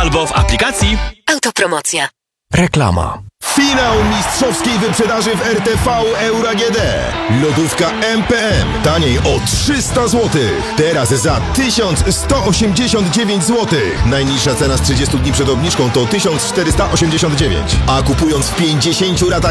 albo w aplikacji Autopromocja. Reklama. Finał mistrzowskiej wyprzedaży w RTV Euro AGD. Lodówka MPM. Taniej o 300 zł. Teraz za 1189 zł. Najniższa cena z 30 dni przed obniżką to 1489. A kupując w 50 ratach